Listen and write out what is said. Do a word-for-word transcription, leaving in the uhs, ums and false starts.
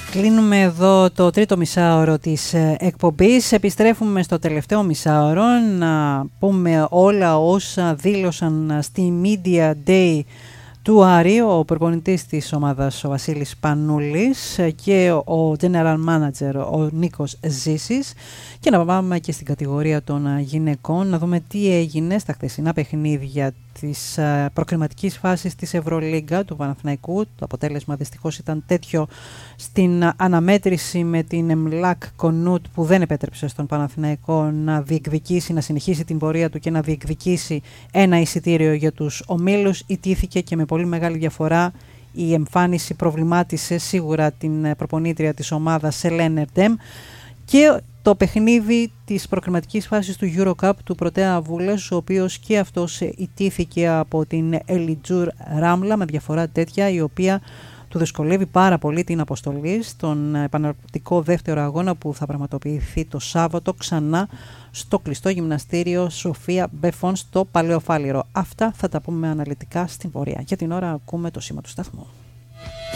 Κλείνουμε εδώ το τρίτο μισάωρο της εκπομπής. Επιστρέφουμε στο τελευταίο μισάωρο να πούμε όλα όσα δήλωσαν στη Media Day του Άρη ο προπονητής της ομάδας ο Βασίλης Πανούλης και ο General Manager ο Νίκος Ζήσης, και να πάμε και στην κατηγορία των γυναικών να δούμε τι έγινε στα χθεσινά παιχνίδια της προκριματικής φάσης της Ευρωλίγκα του Παναθηναϊκού. Το αποτέλεσμα δυστυχώς ήταν τέτοιο στην αναμέτρηση με την Εμλάκ Κονούτ που δεν επέτρεψε στον Παναθηναϊκό να διεκδικήσει, να συνεχίσει την πορεία του και να διεκδικήσει ένα εισιτήριο για τους ομίλους. Ιτήθηκε και με πολύ μεγάλη διαφορά. Η εμφάνιση προβλημάτισε σίγουρα την προπονήτρια της ομάδας Σελένε Ντέμ, και το παιχνίδι της προκριματικής φάσης του EuroCup του Πρωτέα Βούλες, ο οποίος και αυτός ιτήθηκε από την Ελιτζούρ Ράμλα με διαφορά τέτοια η οποία του δυσκολεύει πάρα πολύ την αποστολή στον επαναληπτικό δεύτερο αγώνα που θα πραγματοποιηθεί το Σάββατο ξανά στο κλειστό γυμναστήριο Σοφία Μπεφών στο Παλαιοφάλιρο. Αυτά θα τα πούμε αναλυτικά στην πορεία. Για την ώρα ακούμε το σήμα του σταθμού.